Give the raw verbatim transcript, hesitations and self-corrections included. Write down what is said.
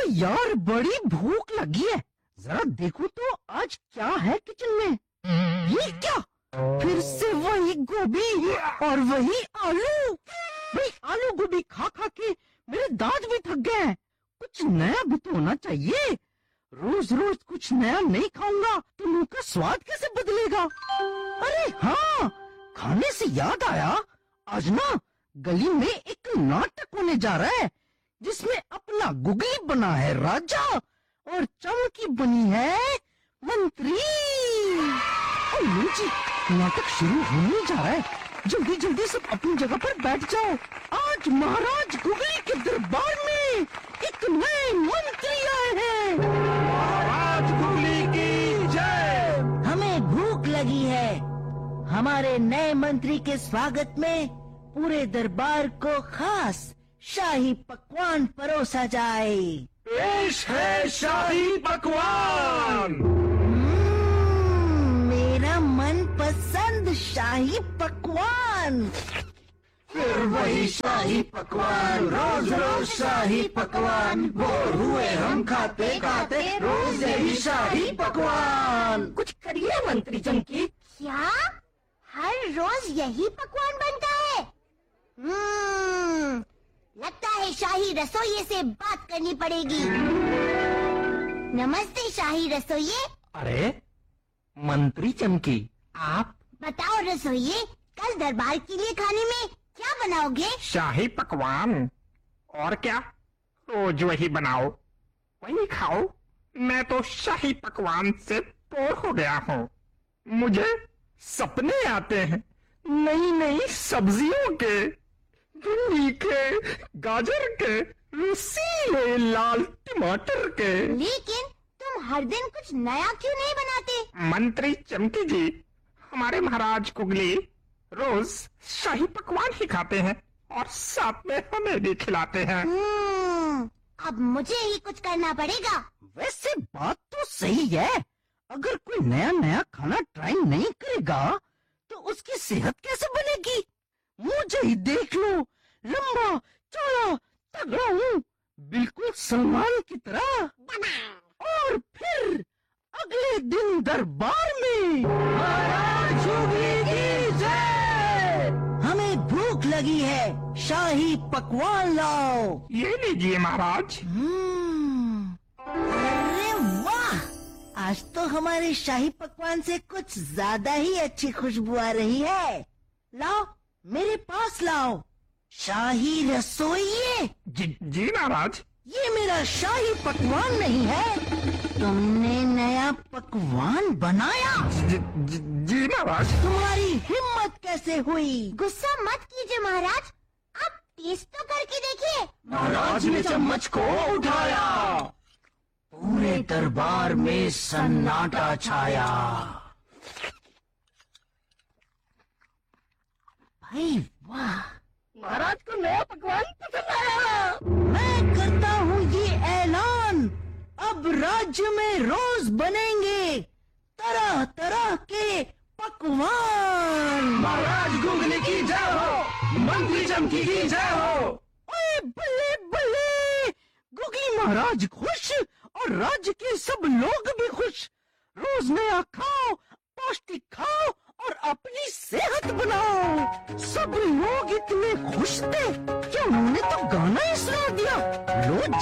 यार बड़ी भूख लगी है, जरा देखो तो आज क्या है किचन में। ये क्या, फिर से वही गोभी और वही आलू। भाई आलू गोभी खा खा के मेरे दांत भी थक गए हैं। कुछ नया भी तो होना चाहिए। रोज रोज कुछ नया नहीं खाऊंगा तो मुंह का स्वाद कैसे बदलेगा। अरे हाँ, खाने से याद आया, आज ना गली में एक नाटक होने जा रहा है जिसमें अपना गुगली बना है राजा और चमकी बनी है मंत्री। और जी, नाटक शुरू होने जा रहा है। जल्दी जल्दी सब अपनी जगह पर बैठ जाओ। आज महाराज गुगली के दरबार में एक नए मंत्री आए हैं। महाराज गुगली की जय। हमें भूख लगी है। हमारे नए मंत्री के स्वागत में पूरे दरबार को खास शाही पकवान परोसा जाए। पेश है शाही पकवान। हम्म, मेरा मनपसंद शाही पकवान। फिर वही शाही पकवान, रोज रोज शाही पकवान। बोर हुए हम खाते खाते रोज यही शाही पकवान। कुछ करिए मंत्री चमकी। क्या हर रोज यही पकवान बनता है? हम्म, लगता है शाही रसोइये से बात करनी पड़ेगी। नमस्ते शाही रसोइये। अरे मंत्री चमकी, आप बताओ रसोइये, कल दरबार के लिए खाने में क्या बनाओगे? शाही पकवान। और क्या, रोज वही बनाओ वही खाओ। मैं तो शाही पकवान से बोर हो गया हूँ। मुझे सपने आते हैं नई नई सब्जियों के, भिंडी के, गाजर के, रसीले लाल टमाटर के। लेकिन तुम हर दिन कुछ नया क्यों नहीं बनाते? मंत्री चमकी जी, हमारे महाराज गुगली रोज शाही पकवान ही खाते हैं और साथ में हमें भी खिलाते हैं। हम्म, अब मुझे ही कुछ करना पड़ेगा। वैसे बात तो सही है। अगर कोई नया नया खाना ट्राई नहीं करेगा तो उसकी सेहत कैसे बनेगी। मुझे ही देख लो, लंबा चौड़ा तगड़ा हूँ, बिल्कुल सलमान की तरह। और फिर अगले दिन दरबार में महाराज गुगली की जय। हमें भूख लगी है, शाही पकवान लाओ। ये लीजिए महाराज। हम्म, अरे वाह, आज तो हमारे शाही पकवान से कुछ ज्यादा ही अच्छी खुशबू आ रही है। लाओ, मेरे पास लाओ। शाही रसोइये, जी जी महाराज। ये मेरा शाही पकवान नहीं है, तुमने नया पकवान बनाया। जी, जी, जी महाराज। तुम्हारी हिम्मत कैसे हुई? गुस्सा मत कीजिए महाराज, आप टेस्ट तो करके देखिए। महाराज ने चम्मच को उठाया, पूरे दरबार में सन्नाटा छाया। भाई वाह, महाराज को नया पकवान पसंद आया। मैं करता हूँ ये ऐलान, अब राज्य में रोज बनेंगे तरह तरह के पकवान। महाराज गुगली की जय हो, मंत्री चमकी की जय हो। ओए बल्ले बल्ले, गुगली महाराज खुश और राज्य के सब लोग भी खुश। रोज नया खाओ, पौष्टिक खाओ और अपनी सेहत बनाओ। सब लोग इतने खुश थे कि उन्होंने तो गाना ही सुना दिया। लो